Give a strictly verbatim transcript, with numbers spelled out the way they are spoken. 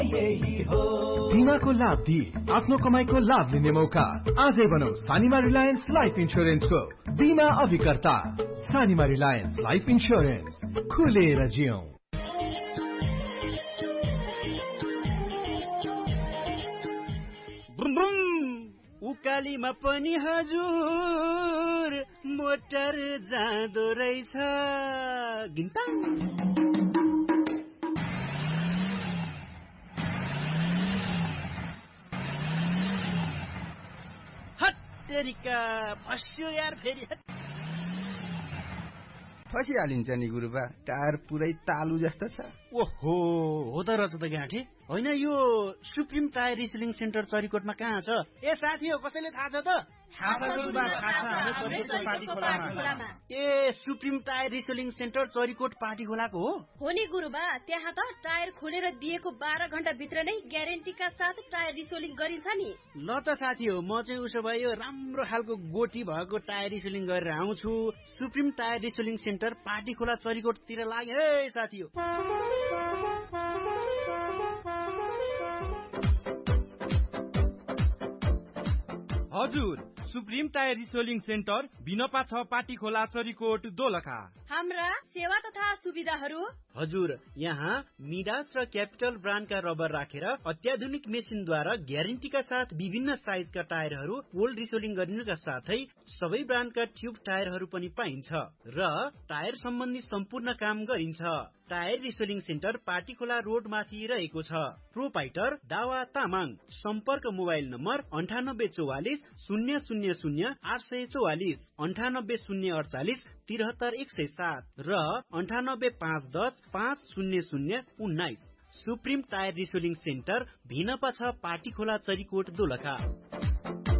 बिमाको लाभ दिए आफ्नो कमाईको लाभ लिने मौका। आजै बनाऊ सानिमा रिलायन्स लाइफ इन्स्योरेन्सको बिमा अभिकर्ता। सानिमा रिलायन्स लाइफ इन्स्योरेन्स, खुलेर जियौं। उकालीमा पनि हजुर मोटर जाँदो रहेछ। गिन्ता हत्तेरिका फस्यो यार फेरि। फसिहालिन्छ नि गुरुबा, टायर पुरै तालु जस्तो छ। ओहो हो त रहेछ त गाँठे। होइन यो सुप्रिम टायर रिसेलिङ सेन्टर चरिकोटमा कहाँ छ? ए साथी हो, कसैले थाहा छ त? ए supreme tyre रिसेलिङ centre Charikot party खोलाको हो? हो नि गुरुबा, त्यहाँ त टायर खोलेर दिएको बाह्र घण्टा भित्र नै ग्यारेन्टीका साथ टायर रिसेलिङ गरिन्छ नि। ल त साथी हो, म चाहिँ उसो भए यो राम्रो खालको गोटी भएको टायर रिसेलिङ गरेर आउँछु। सुप्रिम टायर रिसेलिङ सेन्टर पार्टी खोला चरिकोटतिर लाग्यो है साथी हो। हजुर, सुप्रिम टायर रिसेलिङ सेन्टर बिनपा छ पाटी खोला चरिकोट दोलखा। हाम्रा सेवा तथा सुविधाहरू हजुर, यहाँ मिडास र क्यापिटल ब्रान्डका रबर राखेर अत्याधुनिक मेसिनद्वारा ग्यारेन्टीका साथ विभिन्न साइजका टायरहरू कोल्ड रिसेलिङ गरिनुका साथै सबै ब्रान्डका ट्युब टायरहरू पनि पाइन्छ र टायर सम्बन्धी सम्पूर्ण काम गरिन्छ। टायर रिसेलिङ सेन्टर पाटी खोला रोड माथि रहेको छ। प्रोपाइटर दावा तामाङ। सम्पर्क मोबाइल नम्बर अन्ठानब्बे चौवालिस शून्य शून्य शून्य आठ सय चौवालिस, अन्ठानब्बे शून्य अडचालिस तिहत्तर एक सय सात र अन्ठानब्बे पाँच दस पाँच शून्य शून्य उन्नाइस। सुप्रिम टायर रिसेलिङ सेन्टर भिनपा छ पाटी खोला चरिकोट दोलखा।